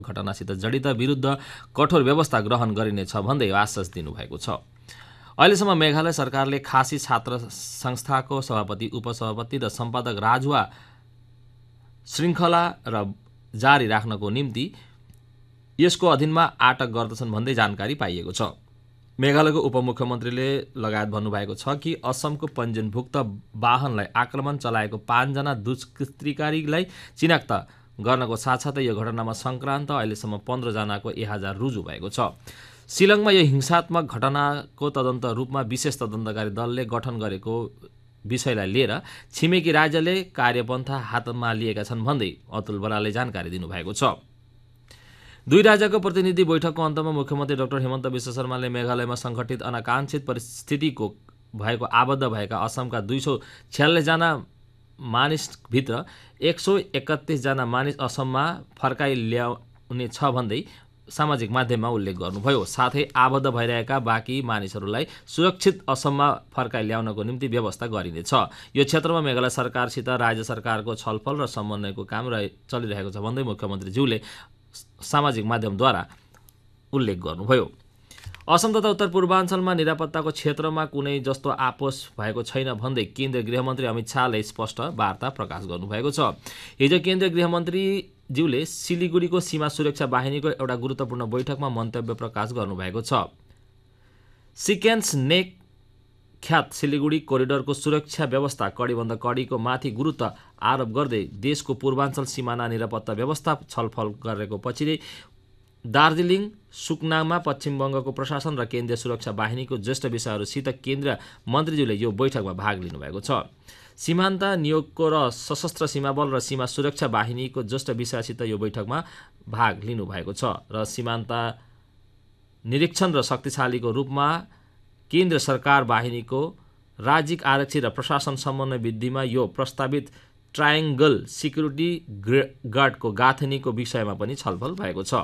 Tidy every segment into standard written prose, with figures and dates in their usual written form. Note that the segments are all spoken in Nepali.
घटनासित जडित विरुद्ध कठोर व्यवस्था ग्रहण गरिनेछ भन्दै आश्वास दिनुभएको छ। अहिलेसम्म मेघालय सरकारले खासी छात्र संस्थाको सभापति, उपसभापति र सम्पादक राजुवा श्रृङ्खला र जारी राख्नको निम्ति यसको अधीनमा अटक गर्दछन् भन्दै जानकारी पाइएको छ। मेघालयको उपमुख्यमन्त्रीले लगायत भन्नुभएको छ कि असमको पञ्जीयनभुक्त वाहनलाई आक्रमण चलाएको 5 जना दुष्कृतिकारीलाई चिनाक्त गर्नको साथसाथै यो घटनामा सङ्क्रान्त अहिलेसम्म 15 जनाको एहाजा रुजु भएको छ। शिलङमा यो हिंसात्मक घटनाको तदन्त रूपमा विशेष तदन्तकारी दलले गठन गरेको विषयलाई लिएर छिमेकी राज्यले कार्यपन्था हातमा लिएका छन् भन्दै अतुल बरालले जानकारी दिनुभएको छ। दुई राज्यको प्रतिनिधि बैठकको अन्तमा मुख्यमन्त्री डाक्टर हेमन्त विश्व शर्माले मेघालयमा सङ्गठित अनाकाङ्क्षित परिस्थितिको भएको आबद्ध भएका असमका 246 जना मानिसभित्र 131 जना मानिस असममा फर्काइ ल्याउने छ भन्दै सामाजिक माध्यममा उल्लेख गर्नुभयो। साथै आबद्ध भइरहेका बाँकी मानिसहरूलाई सुरक्षित असममा फर्काइ ल्याउनको निम्ति व्यवस्था गरिनेछ। यो क्षेत्रमा मेघालय सरकारसित राज्य सरकारको छलफल र समन्वयको काम चलिरहेको छ भन्दै मुख्यमन्त्रीज्यूले सामाजिक माध्यमद्वारा उल्लेख गर्नुभयो। असम तथा उत्तर पूर्वाञ्चलमा निरापत्ताको क्षेत्रमा कुनै जस्तो आपोस भएको छैन भन्दै केन्द्रीय गृहमन्त्री अमित शाहले स्पष्ट वार्ता प्रकाश गर्नुभएको छ। हिजो केन्द्रीय गृहमन्त्रीज्यूले सिलिगुडीको सीमा सुरक्षा बाहिनीको एउटा गुरुत्वपूर्ण बैठकमा मन्तव्य प्रकाश गर्नुभएको छ। सिकेन्स नेक ख्यात सिलिगुडी कोरिडोरको सुरक्षा व्यवस्था कडीभन्दा कडीको माथि गुरुत्व आरोप गर्दै देशको पूर्वाञ्चल सिमाना निरापत्ता व्यवस्था छलफल गरेको पछि दार्जिलिङ सुकनामा पश्चिम बङ्गको प्रशासन र केन्द्रीय सुरक्षा बाहिनीको ज्येष्ठ विषयहरूसित केन्द्रीय मन्त्रीज्यूले यो बैठकमा भाग लिनुभएको छ। सीमान्त नियोगको र सशस्त्र सीमाबल र सीमा सुरक्षा बाहिनीको ज्येष्ठ विषयसित यो बैठकमा भाग लिनुभएको छ र सीमान्त निरीक्षण र शक्तिशालीको रूपमा केन्द्र सरकार बाहिनीको राज्यिक आरक्षी र प्रशासन समन्वय वृद्धिमा यो प्रस्तावित ट्रायङ्गल सिक्युरिटी गार्डको गाँथनीको विषयमा पनि छलफल भएको छ।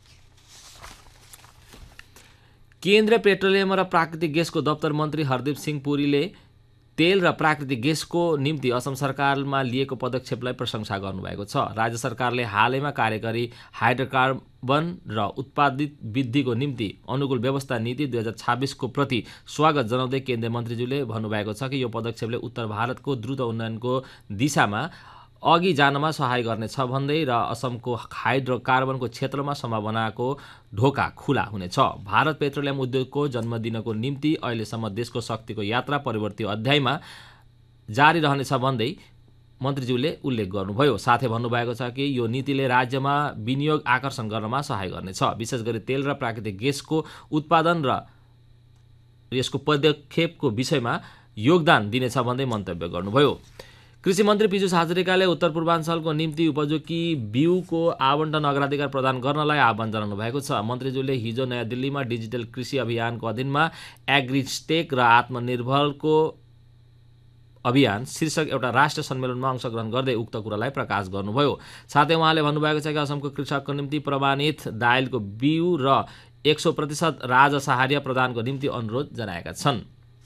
केन्द्रीय पेट्रोलियम र प्राकृतिक ग्यासको दफ्तर मन्त्री हरदीप सिंह पुरीले तेल र प्राकृतिक ग्यासको निम्ति असम सरकारमा लिएको पदक्षेपलाई प्रशंसा गर्नुभएको छ। राज्य सरकारले हालैमा कार्यकारी हाइड्रोकार्बन र उत्पादित वृद्धिको निम्ति अनुकूल व्यवस्था नीति 2026 को प्रति स्वागत जनाउँदै केन्द्रीय मन्त्रीज्यूले भन्नुभएको छ कि यो पदक्षेपले उत्तर भारतको द्रुत उन्नयनको दिशामा अघि जानमा सहाय गर्नेछ भन्दै र असमको हाइड्रोकार्बनको क्षेत्रमा सम्भावनाको ढोका खुला हुनेछ। भारत पेट्रोलियम उद्योगको जन्मदिनको निम्ति अहिलेसम्म देशको शक्तिको यात्रा परिवर्तित अध्यायमा जारी रहनेछ भन्दै मन्त्रीज्यूले उल्लेख गर्नुभयो। साथै भन्नुभएको छ कि यो नीतिले राज्यमा विनियोग आकर्षण गर्नमा सहाय गर्नेछ। विशेष गरी तेल र प्राकृतिक ग्यासको उत्पादन र यसको पदक्षेपको विषयमा योगदान दिनेछ भन्दै मन्तव्य गर्नुभयो। कृषि मन्त्री पीयूष हाजरिकाले उत्तर पूर्वाञ्चलको निम्ति उपयोगी बिउको आवन्टन अग्राधिकार प्रदान गर्नलाई आह्वान जनाउनु भएको छ। मन्त्रीज्यूले हिजो नयाँ दिल्लीमा डिजिटल कृषि अभियानको अधीनमा एग्रिस्टेक र आत्मनिर्भरको अभियान शीर्षक एउटा राष्ट्रिय सम्मेलनमा अंशग्रहण गर्दै उक्त कुरालाई प्रकाश गर्नुभयो। साथै उहाँले भन्नुभएको छ कि असमको कृषकको निम्ति प्रमाणित दाइलको बिउ र 100% राजसहार्य प्रदानको निम्ति अनुरोध जनाएका छन्।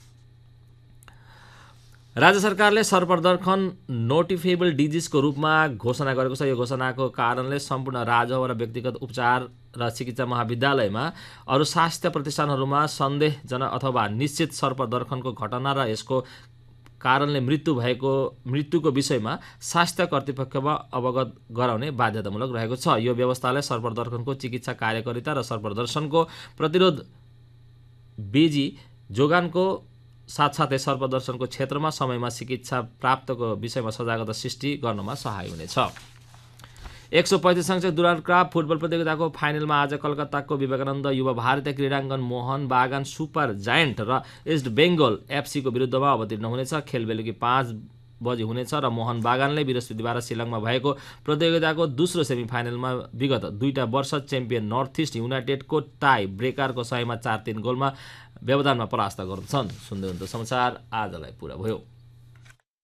राज्य सरकारले सर्पदर्शन नोटिफिएबल डिजिजको रूपमा घोषणा गरेको छ। यो घोषणाको कारणले सम्पूर्ण राजहव र व्यक्तिगत उपचार र चिकित्सा महाविद्यालयमा अरू स्वास्थ्य प्रतिष्ठानहरूमा सन्देहजनक अथवा निश्चित सर्पदर्शनको घटना र यसको कारणले मृत्युको विषयमा स्वास्थ्य कर्तृपक्षमा अवगत गराउने बाध्यतामूलक रहेको छ। यो व्यवस्थाले सर्पदर्शनको चिकित्सा कार्यकारिता र सर्पदर्शनको प्रतिरोध बेजी जोगानको साथसाथै सर्पदर्शनको क्षेत्रमा समयमा चिकित्सा प्राप्तको विषयमा सजागता सृष्टि गर्नमा सहाय हुनेछ। 135 संख्यक डुरान्ड कप फुटबल प्रतियोगिताको फाइनलमा आज कलकत्ताको विवेकानन्द युवा भारतीय क्रीडाङ्गन मोहन बागान सुपर जायन्ट र इस्ट बेङ्गल एफसीको विरुद्धमा अवतीर्ण हुनेछ। खेल बेलुकी 5 बजे हुनेछ र मोहन बागानले बृहस्पतिबार शिलङमा भएको प्रतियोगिताको दोस्रो सेमिफाइनलमा विगत 2 वर्ष च्याम्पियन नर्थ इस्ट युनाइटेडको टाई ब्रेकरको सयमा 4-3 गोलमा व्यवधानमा परास्त गर्दछन्। सुन्दै हुनुहुन्छ समाचार आजलाई पुरा भयो।